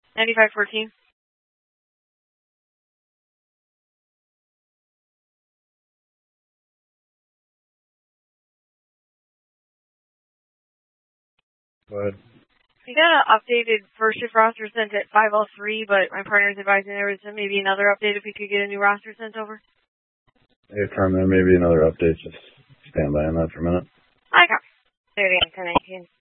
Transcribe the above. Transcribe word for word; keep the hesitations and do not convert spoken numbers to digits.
ninety-five fourteen. Go ahead. You got an updated first shift roster sent at five oh three, but my partner's advising there was maybe another update if we could get a new roster sent over. Hey, Carmen, maybe another update. Just stand by on that for a minute. I got it. ten nineteen.